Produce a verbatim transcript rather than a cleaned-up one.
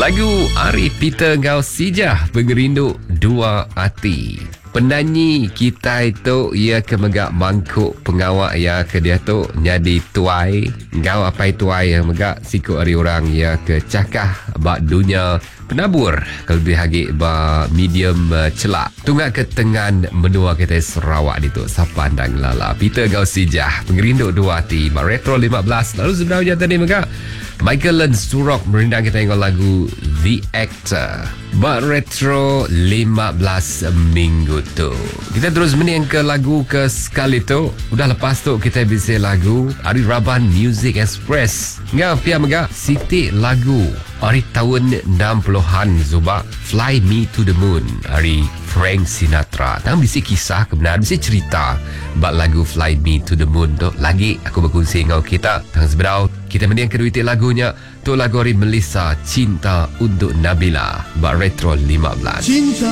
Lagu Ari Peter Gausijah Pengerinduk Dua Hati. Penyanyi kita itu ia kemegak mangkuk pengawak ya ke dia tu jadi tuai ngau apa tuai yang megak sikut hari orang ya ke cakah bak dunia penabur kelebih hagi ba medium uh, celak tunggak ke tengan menua kita Sarawak itu sapandang lala Peter Gausijah Pengerinduk Dua Hati ba Retro lima belas. Lalu sebenarnya tadi megak Michael Len Surok merindang kita tengok lagu The Actor ba Retro lima belas minggu tu. Kita terus mening ke lagu ke sekali tu. Udah lepas tu kita bisa lagu Ari Raban Music Express. Ngah pia mega Siti lagu Ari tahun enam puluhan Zuba Fly Me to the Moon Ari Frank Sinatra. Tang bisi kisah kebenaran, bisi cerita bak lagu Fly Me to the Moon tu. Lagi aku berkongsi dengan kita tang sebenarnya kita mening kedua itu lagunya tu lagu Ari Melissa Cinta untuk Nabila bak Retro lima belas. Cinta